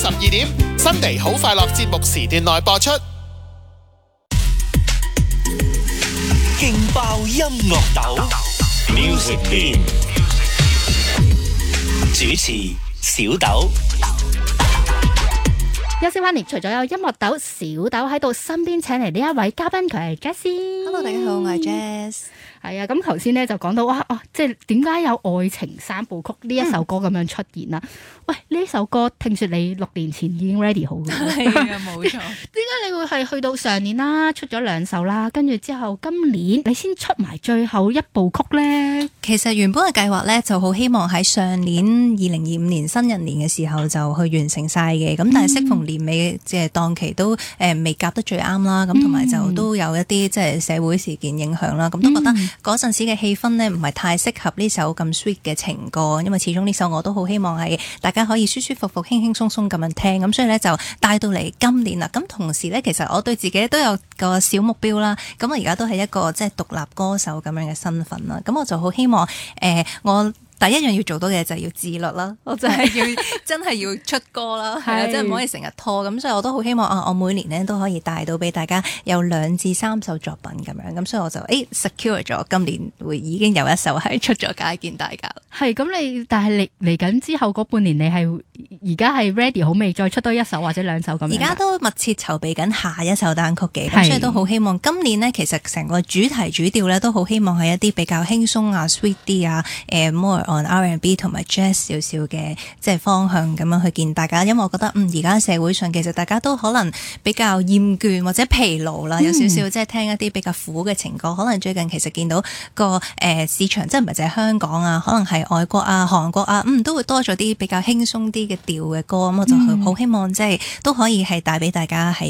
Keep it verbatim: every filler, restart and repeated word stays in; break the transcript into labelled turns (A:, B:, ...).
A: 十二點，Sunday好快樂節目時段內播出。
B: 勁爆音樂豆 Music Beam 主持小豆。
C: 休息翻嚟，除咗有音樂豆小豆喺度身邊，請嚟呢一位嘉賓，佢係 Jessie。
D: Hello， 大家好，我係 Jess。
C: 係啊，咁頭先咧就講到哇哦，即係點解有愛情三部曲呢一首歌咁樣出現啦？嗯、喂，呢首歌聽說你六年前已經 ready 好嘅，
D: 係啊，冇錯。點
C: 解你會係去到上年啦，出咗兩首啦，跟住之後今年你先出埋最後一部曲咧？
D: 其實原本嘅計劃咧就好希望喺上年二零二五年新人年嘅時候就去完成晒嘅，咁、嗯、但係適逢年尾即係檔期都誒未夾得最啱啦，咁同埋就都有一啲即係社會事件影響啦，咁、嗯、都覺得嗰陣時嘅氣氛呢唔係太適合呢首咁 sweet 嘅情歌，因為始終呢首我都好希望係大家可以舒舒服服、輕輕鬆鬆咁樣聽，咁所以呢，就帶到嚟今年啦。咁同時呢，其實我對自己都有個小目標啦。咁我而家都係一個即係獨立歌手咁樣嘅身份啦。咁我就好希望誒、呃、我。第一樣要做到嘅就係要自律啦，我就係要真係要出歌啦，係啊，即係唔可以成日拖咁，所以我都好希望啊，我每年咧都可以帶到俾大家有兩至三首作品咁樣，咁所以我就誒、欸、secure 咗今年會已經有一首係出咗街見大家。
C: 係咁你，但係嚟嚟緊之後嗰半年你係而家係 ready 好未？再出多一首或者兩首咁樣？
D: 而家都密切籌備緊下一首單曲嘅，咁所以都好希望今年呢，其實成個主題主調咧都好希望係一啲比較輕鬆啊 sweet 啲啊誒 more on R and B 同埋 jazz 少少嘅即係方向咁樣去見大家，因為我覺得嗯而家社會上其實大家都可能比較厭倦或者疲勞啦，有少少即係聽一啲比較苦嘅情歌，可能最近其實見到個誒、呃、市場即係唔係淨係香港啊，可能係外國啊、韓國啊，嗯都會多咗啲比較輕鬆啲嘅調嘅歌，咁我就好希望即係都可以係帶俾大家係